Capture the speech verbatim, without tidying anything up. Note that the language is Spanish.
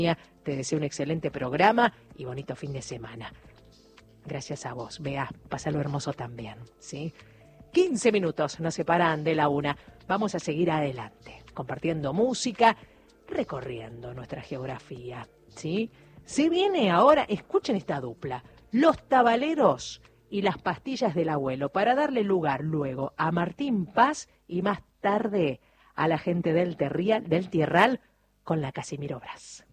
Te deseo un excelente programa y bonito fin de semana. Gracias a vos, Bea. Pásalo hermoso también, ¿sí? quince minutos nos separan de la una. Vamos a seguir adelante, compartiendo música, recorriendo nuestra geografía, ¿sí? Se viene ahora, escuchen esta dupla, Los Tabaleros y las Pastillas del Abuelo, para darle lugar luego a Martín Paz y más tarde a la gente del, Terrial, del Tierral con la Casimiro Brás.